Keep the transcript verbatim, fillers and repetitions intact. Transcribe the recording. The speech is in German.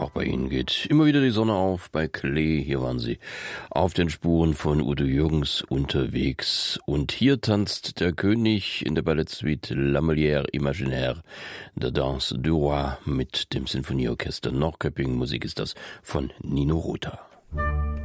Auch bei Ihnen geht immer wieder die Sonne auf. Bei Klee, hier waren Sie auf den Spuren von Udo Jürgens unterwegs. Und hier tanzt der König in der Ballettsuite La Molière Imaginaire der Danse du Roi mit dem Sinfonieorchester Norrköping. Musik ist das von Nino Rota.